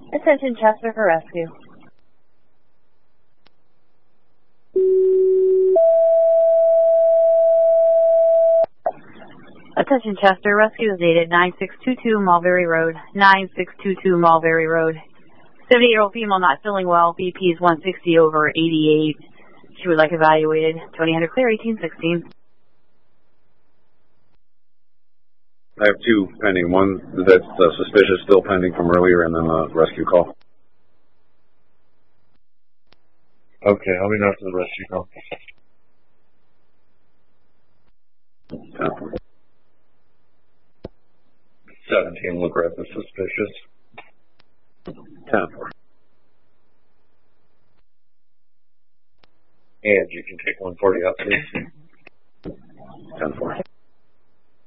Attention Chester for rescue. Attention Chester, rescue is needed. 9622 Mulberry Road. 9622 Mulberry Road. 78-year-old female not feeling well. BP is 160 over 88. She would like evaluated. Tony Hunter clear, 1816. I have two pending. One that's suspicious, still pending from earlier, and then a rescue call. Okay, I'll be after the rescue call. 17, look right, the suspicious. 10-4. And you can take 140 out, please. 10-4.